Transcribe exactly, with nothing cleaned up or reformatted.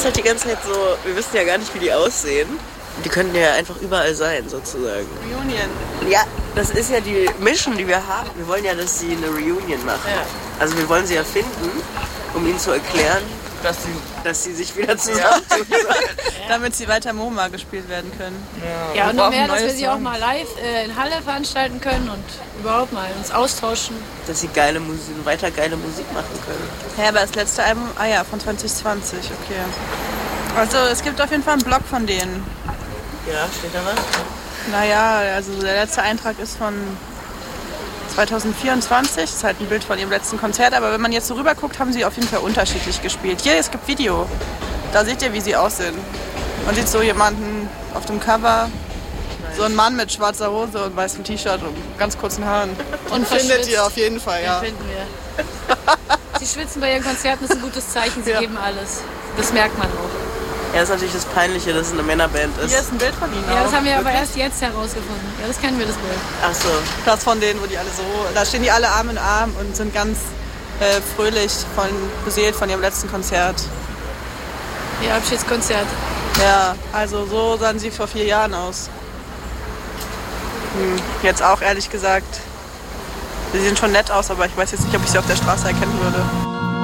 ist halt die ganze Zeit so, wir wissen ja gar nicht, wie die aussehen. Die könnten ja einfach überall sein, sozusagen. Reunion. Ja, das ist ja die Mission, die wir haben. Wir wollen ja, dass sie eine Reunion machen. Ja. Also wir wollen sie erfinden, um ihnen zu erklären, Dass sie, dass sie sich wieder zusammentun sollen. damit sie weiter MoMA gespielt werden können. Ja, Wir und noch brauchen mehr, dass wir neue sie auch Songs. mal live äh, in Halle veranstalten können und überhaupt mal uns austauschen. Dass sie geile Musik, weiter geile Musik machen können. Ja, aber das letzte Album, ah ja, von zwanzig zwanzig, okay. Also es gibt auf jeden Fall einen Blog von denen. Ja, steht da was? Naja, also der letzte Eintrag ist von zwanzig vierundzwanzig, das ist halt ein Bild von ihrem letzten Konzert, aber wenn man jetzt so rüber guckt, haben sie auf jeden Fall unterschiedlich gespielt. Hier, es gibt Video, da seht ihr, wie sie aussehen. Man sieht so jemanden auf dem Cover, so ein Mann mit schwarzer Hose und weißem T-Shirt und ganz kurzen Haaren. Und Findet verschwitzt. ihr auf jeden Fall, ja. Den finden wir. Sie schwitzen bei ihren Konzerten, das ist ein gutes Zeichen, sie Ja. geben alles. Das merkt man auch. Ja, das ist natürlich das Peinliche, dass es eine Männerband ist. Hier ist ein Bild von ihnen Ja, das auch. haben wir aber Wirklich? erst jetzt herausgefunden. Ja, das kennen wir, das Bild. Ach so. Das von denen, wo die alle so, da stehen die alle Arm in Arm und sind ganz äh, fröhlich, von, beseelt von ihrem letzten Konzert. Ihr Abschiedskonzert. Ja, also so sahen sie vor vier Jahren aus. Hm, jetzt auch ehrlich gesagt, sie sehen schon nett aus, aber ich weiß jetzt nicht, ob ich sie auf der Straße erkennen würde.